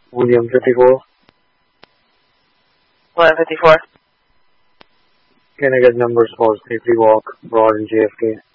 William 54. William 54. Can I get numbers for Safety Walk, Broad, and JFK?